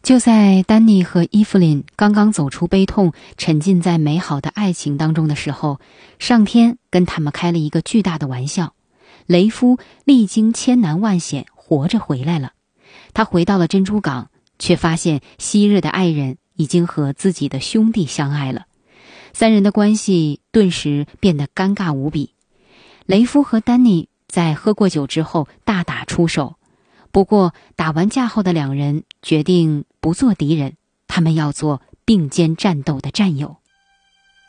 就在丹尼和伊芙琳刚刚走出悲痛，沉浸在美好的爱情当中的时候，上天跟他们开了一个巨大的玩笑。雷夫历经千难万险活着回来了，他回到了珍珠港，却发现昔日的爱人已经和自己的兄弟相爱了。三人的关系顿时变得尴尬无比。雷夫和丹尼在喝过酒之后大打出手，不过打完架后的两人决定不做敌人，他们要做并肩战斗的战友。